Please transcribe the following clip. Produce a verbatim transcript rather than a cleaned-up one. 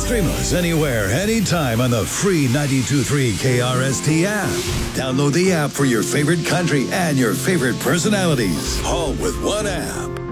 Stream us anywhere, anytime on the free ninety-two point three K R S T app. Download the app for your favorite country and your favorite personalities. All with one app.